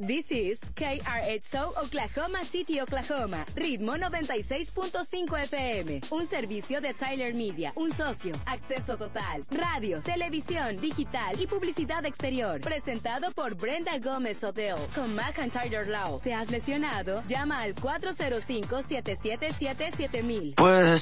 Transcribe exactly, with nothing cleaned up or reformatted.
This is K R X O Oklahoma City, Oklahoma. Ritmo noventa y seis punto cinco F M. Un servicio de Tyler Media. Un socio. Acceso total. Radio, televisión, digital y publicidad exterior. Presentado por Brenda Gómez Hotel. Con McIntyre Law. ¿Te has lesionado? Llama al cuatro cero cinco, siete siete siete, siete mil. Puedes